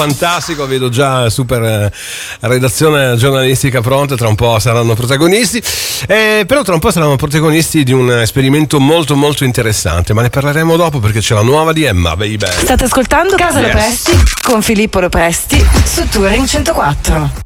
fantastico, vedo già super redazione giornalistica pronta, tra un po' saranno protagonisti, però tra un po' saranno protagonisti di un esperimento molto molto interessante, ma ne parleremo dopo perché c'è la nuova di Emma, baby. State ascoltando Casa Lopresti con Filippo Lopresti su Touring 104.